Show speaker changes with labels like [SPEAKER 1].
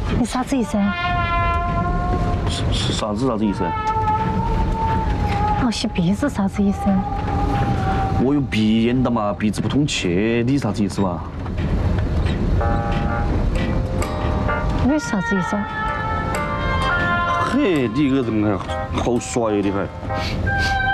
[SPEAKER 1] 你啥子意思？
[SPEAKER 2] 是啥子意思？
[SPEAKER 1] 哦，吸鼻子啥子意思？
[SPEAKER 2] 我有鼻炎的嘛，鼻子不通气，你啥子意思嘛？
[SPEAKER 1] 你啥子意思？
[SPEAKER 2] 嘿，你一个人还好耍呀，你还。